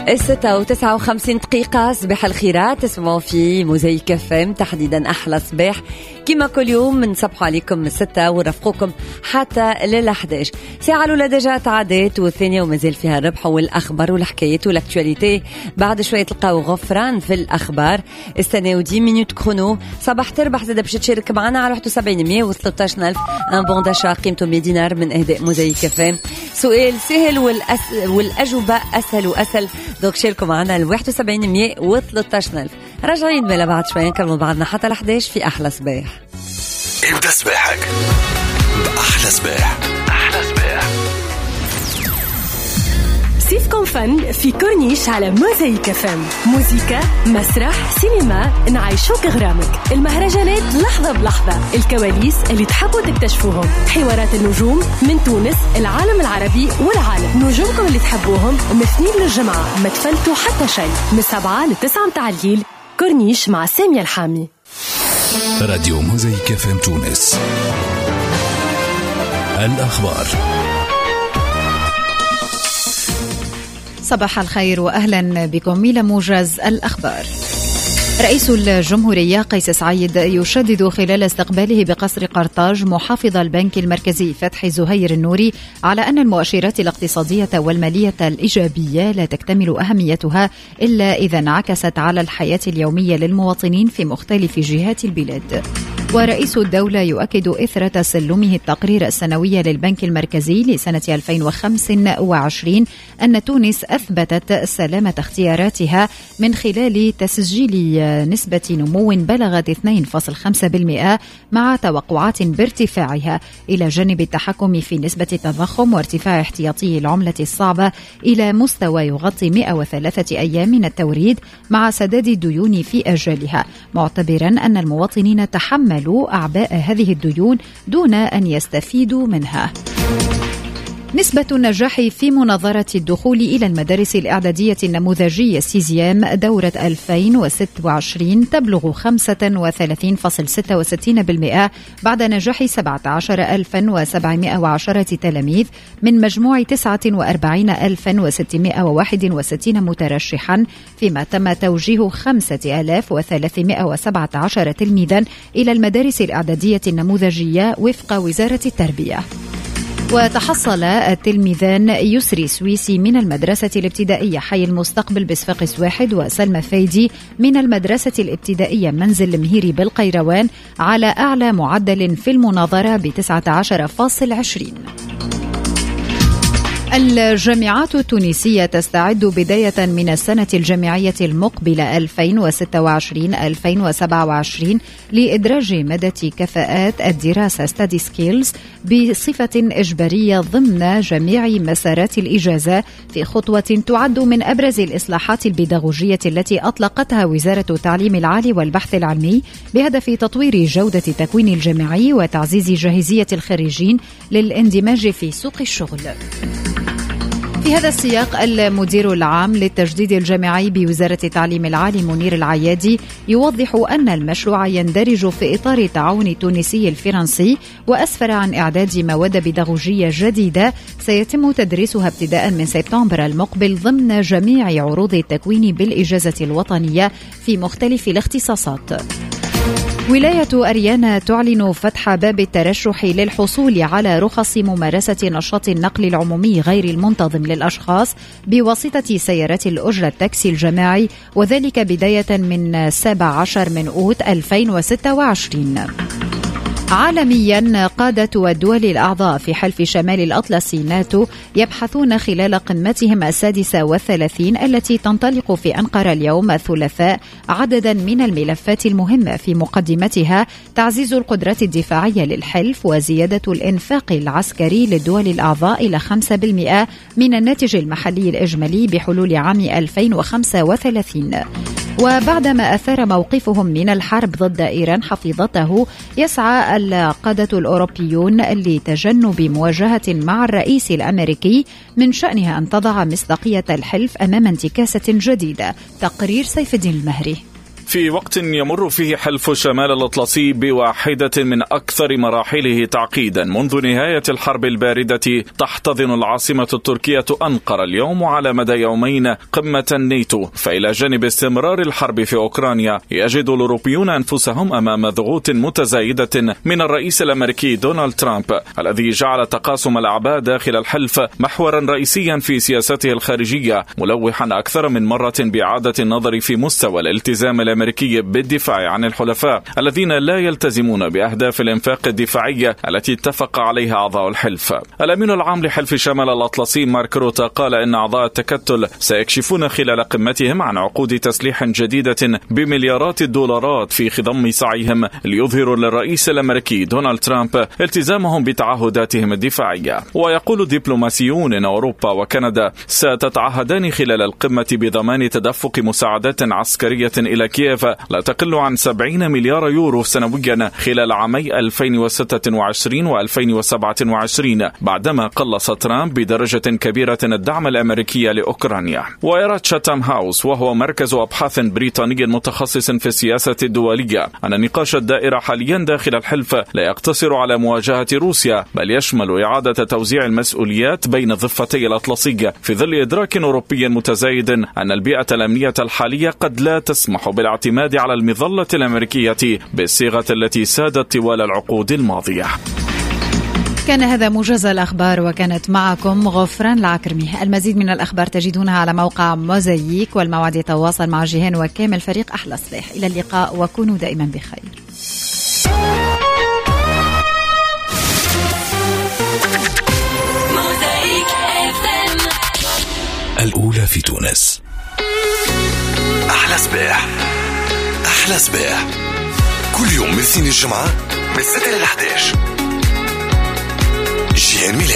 6:59 صباح الخيرات. تسمعوا في موزايك FM تحديدا أحلى صباح كما كل يوم بنصبحوا عليكم من 6 ونرافقوكم حتى لل11. ساعة الأولى دجا تعدت والثانية ومازال فيها الربح والأخبار والحكايات والأكتواليتي. بعد شوية تلقاو غفران في الأخبار. استناو 10 مينوت كرونو. صباح تربح زاد باش تشارك معنا على 71,113,000 ان بون داشا قيمته 100 دينار من إهداء موزايك FM. سؤال سهل والأجوبة أسهل وأسهل. دوك شاركوا معنا 71,113,000. راجعين بلا بعد شوي نكملوا بعضنا حتى ل11 في أحلى صباح. ابدأ صباحك بأحلى صباح. أحلى صباح. صيفكم فن في كورنيش على موزايك فم. موسيقى، مسرح، سينما، نعيشوك غرامك. المهرجانات لحظة بلحظة، الكواليس اللي تحبوا تكتشفوهم، حوارات النجوم من تونس، العالم العربي والعالم. نجومكم اللي تحبوهم من الاثنين للجمعة، ما تفلتوا حتى شيء. من 7 ل 9 متاع الليل، كورنيش مع سامية الحامي. راديو موزايك FM تونس. الأخبار. صباح الخير وأهلا بكم إلى موجز الأخبار. رئيس الجمهورية قيس سعيد يشدد خلال استقباله بقصر قرطاج محافظ البنك المركزي فتحي زهير النوري على أن المؤشرات الاقتصادية والمالية الإيجابية لا تكتمل أهميتها إلا إذا انعكست على الحياة اليومية للمواطنين في مختلف جهات البلاد. ورئيس الدولة يؤكد إثر تسلمه التقرير السنوي للبنك المركزي لسنة 2025 أن تونس أثبتت سلامة اختياراتها من خلال تسجيل نسبة نمو بلغت 2.5% مع توقعات بارتفاعها، إلى جانب التحكم في نسبة التضخم وارتفاع احتياطي العملة الصعبة إلى مستوى يغطي 103 أيام من التوريد مع سداد الديون في أجالها، معتبرا أن المواطنين تحملوا أعباء هذه الديون دون أن يستفيدوا منها. نسبة النجاح في مناظرة الدخول إلى المدارس الإعدادية النموذجية سيزيام دورة 2026 تبلغ 35.66% بعد نجاح 17,710 تلاميذ من مجموع 49,661 مترشحا، فيما تم توجيه 5,317 تلميذا إلى المدارس الإعدادية النموذجية وفق وزارة التربية. وتحصل التلميذان يسري سويسي من المدرسة الابتدائية حي المستقبل بصفاقس 1 وسلمى فايدي من المدرسة الابتدائية منزل المهيري بالقيروان على أعلى معدل في المناظرة ب19.20. الجامعات التونسية تستعد بداية من السنة الجامعية المقبلة 2026-2027 لإدراج مادة كفاءات الدراسة Study Skills بصفة إجبارية ضمن جميع مسارات الإجازة، في خطوة تعد من أبرز الإصلاحات البيداغوجية التي أطلقتها وزارة التعليم العالي والبحث العلمي بهدف تطوير جودة التكوين الجامعي وتعزيز جاهزية الخريجين للاندماج في سوق الشغل. في هذا السياق، المدير العام للتجديد الجامعي بوزارة التعليم العالي منير العيادي يوضح أن المشروع يندرج في إطار التعاون التونسي الفرنسي، وأسفر عن إعداد مواد بيداغوجية جديدة سيتم تدريسها ابتداء من سبتمبر المقبل ضمن جميع عروض التكوين بالإجازة الوطنية في مختلف الاختصاصات. ولاية أريانا تعلن فتح باب الترشح للحصول على رخص ممارسة نشاط النقل العمومي غير المنتظم للأشخاص بواسطة سيارات الأجرة التاكسي الجماعي، وذلك بداية من 17 من أوت 2026. عالميا، قادة والدول الأعضاء في حلف شمال الأطلسي ناتو يبحثون خلال قمتهم 36 التي تنطلق في أنقرة اليوم الثلاثاء عددا من الملفات المهمة، في مقدمتها تعزيز القدرات الدفاعية للحلف وزيادة الإنفاق العسكري للدول الأعضاء إلى 5% من الناتج المحلي الإجمالي بحلول عام 2035. وبعدما أثار موقفهم من الحرب ضد إيران حفيظته، يسعى القادة الأوروبيون لتجنب مواجهة مع الرئيس الأمريكي من شأنها أن تضع مصداقية الحلف أمام انتكاسة جديدة. تقرير سيف الدين المهري. في وقت يمر فيه حلف شمال الأطلسي بواحدة من أكثر مراحله تعقيدا منذ نهاية الحرب الباردة، تحتضن العاصمة التركية أنقرة اليوم على مدى يومين قمة الناتو. فإلى جانب استمرار الحرب في أوكرانيا، يجد الأوروبيون أنفسهم أمام ضغوط متزايدة من الرئيس الأمريكي دونالد ترامب، الذي جعل تقاسم الأعباء داخل الحلف محورا رئيسيا في سياسته الخارجية، ملوحا أكثر من مرة بإعادة النظر في مستوى الالتزام الأمريكي بالدفاع عن الحلفاء الذين لا يلتزمون بأهداف الإنفاق الدفاعية التي اتفق عليها أعضاء الحلف. الأمين العام لحلف شمال الأطلسي مارك روتا قال إن أعضاء التكتل سيكشفون خلال قمتهم عن عقود تسليح جديدة بمليارات الدولارات في خضم سعيهم ليظهروا للرئيس الأمريكي دونالد ترامب التزامهم بتعهداتهم الدفاعية. ويقول دبلوماسيون إن أوروبا وكندا ستتعهدان خلال القمة بضمان تدفق مساعدات عسكرية إلى كييف لا تقل عن 70 مليار يورو سنويا خلال عامي 2026 و2027، بعدما قلص ترامب بدرجة كبيرة الدعم الأمريكي لأوكرانيا. ويرى تشاتام هاوس، وهو مركز أبحاث بريطاني متخصص في السياسة الدولية، أن النقاش الدائر حاليا داخل الحلف لا يقتصر على مواجهة روسيا، بل يشمل إعادة توزيع المسؤوليات بين ضفتي الأطلسي، في ظل إدراك أوروبي متزايد أن البيئة الأمنية الحالية قد لا تسمح بالاعتماد على المظلة الأمريكية بالصيغة التي سادت طوال العقود الماضية. كان هذا موجز الأخبار، وكانت معكم غفران العكرمي. المزيد من الأخبار تجدونها على موقع موزايك، والموعد يتواصل مع جيهان وكامل فريق أحلى صباح. إلى اللقاء وكونوا دائما بخير. الأولى في تونس. أحلى صباح، أحلى صباح، كل يوم من الاثنين الجمعة من 6 ل 11. جيهان ميلاد.